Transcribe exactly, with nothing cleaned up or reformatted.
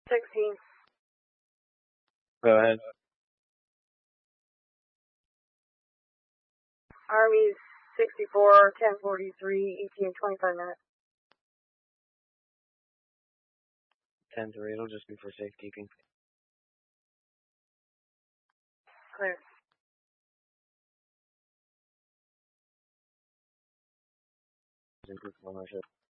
sixteen. Go ahead. Army's sixty-four, ten forty-three, eighteen, twenty-five minutes. ten three, it'll just be for safekeeping. Clear. Proof of ownership.